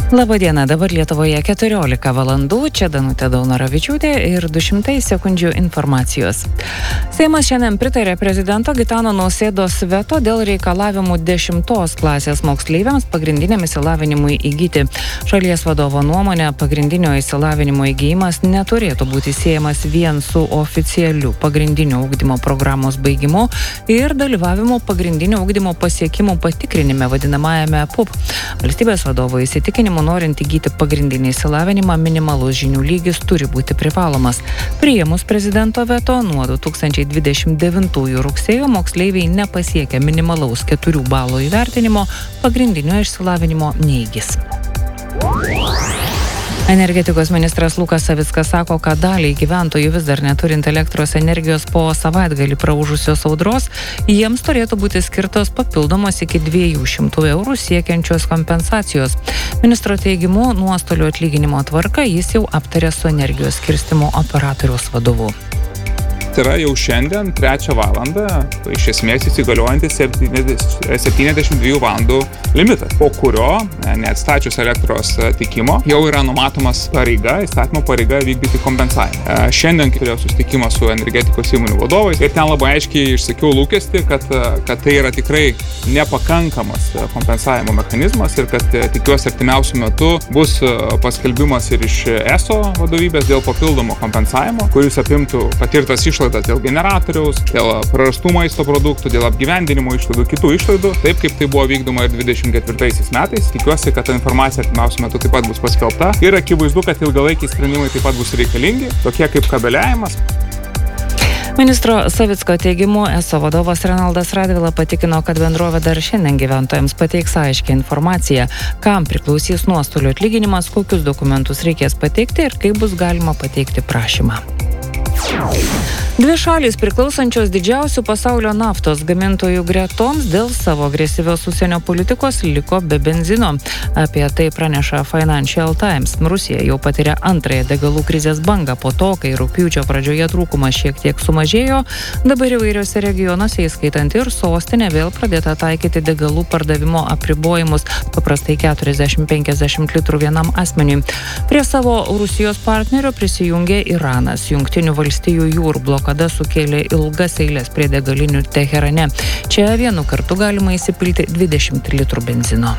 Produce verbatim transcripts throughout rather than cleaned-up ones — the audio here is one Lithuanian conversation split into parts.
Labadiena, dabar Lietuvoje keturiolika valandų, čia Danutė Daunoravičiūtė ir du šimtai sekundžių informacijos. Seimas šiandien pritarė prezidento Gitano Nausėdos veto dėl reikalavimų dešimtos klasės moksleiviams pagrindiniam išsilavinimui įgyti. Šalies vadovo nuomonė, pagrindinio išsilavinimo įgyjimas neturėtų būti siejamas vien su oficialiu pagrindinio ugdymo programos baigimu ir dalyvavimu pagrindinio ugdymo pasiekimų patikrinime vadinamajame P U P. Valstybės vadovo įsitikinimu, norint įgyti pagrindinį išsilavinimą, minimalus žinių lygis turi būti privalomas. Priėmus prezidento veto, nuo du tūkstančiai dvidešimt devintųjų rugsėjo moksleiviai nepasiekę minimalaus keturių balų įvertinimo pagrindinio išsilavinimo neįgis. Energetikos ministras Lukas Savickas sako, kad daliai gyventojų vis dar neturint elektros energijos po savaitgalį praūžusios audros, jiems turėtų būti skirtos papildomos iki dviejų šimtų eurų siekiančios kompensacijos. Ministro teigimu, nuostolių atlyginimo tvarka jis jau aptarė su energijos skirstymo operatoriaus vadovu. Tai yra jau šiandien trečią valandą, iš esmės įsigaliojantis septyniasdešimt dviejų valandų limitas, po kurio, neatstačius elektros tiekimo, jau yra numatomas pareiga, įstatymo pareiga vykdyti kompensavimą. Šiandien turėjau susitikimą su energetikos įmonių vadovais ir ten labai aiškiai išsakiau lūkestį, kad, kad tai yra tikrai nepakankamas kompensavimo mechanizmas ir kad tikiuosi artimiausiu metu bus paskelbimas ir iš E S O vadovybės dėl papildomo kompensavimo, kuris apimtų patirtas išlaidas dėl generatoriaus, dėl prarastų maisto produktų, dėl apgyvendinimo išlaidų, kitų išlaidų, taip kaip tai buvo vykdoma ir dvidešimt ketvirtaisiais metais. Tikiuosi, kad ta informacija artimiausiu metu taip pat bus paskelbta ir akivaizdu, kad ilgalaikiai sprendimai taip pat bus reikalingi, tokie kaip kabeliavimas. Ministro Savicko teigimu, E S O vadovas Renaldas Radvila patikino, kad bendrovė dar šiandien gyventojams pateiks aiškią informaciją, kam priklausys nuostolių atlyginimas, kokius dokumentus reikės pateikti ir kaip bus galima pateikti prašymą. Dvi šalys priklausančios didžiausių pasaulio naftos gamintojų gretoms dėl savo agresyvios užsienio politikos liko be benzino. Apie tai praneša Financial Times. Rusija jau patiria antrąją degalų krizės bangą po to, kai rugpjūčio pradžioje trūkumas šiek tiek sumažėjo. Dabar įvairiose regionuose, įskaitant ir sostinę, vėl pradėta taikyti degalų pardavimo apribojimus, paprastai keturiasdešimt penkiasdešimt litrų vienam asmeniui. Prie savo Rusijos partnerio prisijungė Iranas. Jungtinių valstijų jūrų blokada sukėlė ilgas eilės prie degalinių Teherane. Čia vienu kartu galima įsipilti dvidešimt litrų benzino.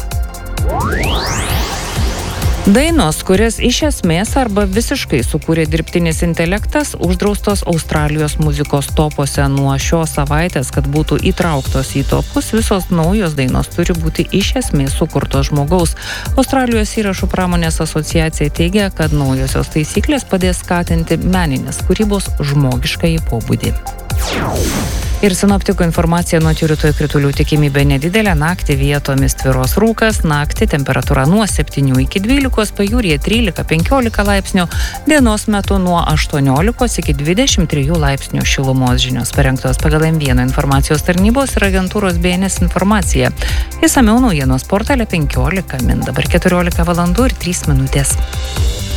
Dainos, kurias iš esmės arba visiškai sukūrė dirbtinis intelektas, uždraustos Australijos muzikos topuose nuo šios savaitės, kad būtų įtrauktos į topus, visos naujos dainos turi būti iš esmės sukurtos žmogaus. Australijos įrašų pramonės asociacija teigia, kad naujosios taisyklės padės skatinti meninės kūrybos žmogiškąjį pobūdį. Ir sinoptikų informacija: nuo rytoj kritulių tikimybė nedidelė, naktį vietomis tvyros rūkas, naktį temperatūra nuo septynių iki dvylikos, pajūryje trylika penkiolika laipsnių, dienos metu nuo aštuoniolikos iki dvidešimt trijų laipsnių šilumos. Žinios parengtos pagal M vieną informacijos tarnybos ir agentūros B N S informacija. Išsamiau naujienos portale penkiolika min, dabar keturiolika valandų ir trys minutės.